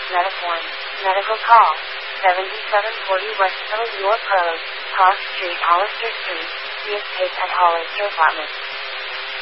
Mediform. Medical call. 7740 West Hills York Road, Park Street, Hollister Street, Escape at Hollister Apartments.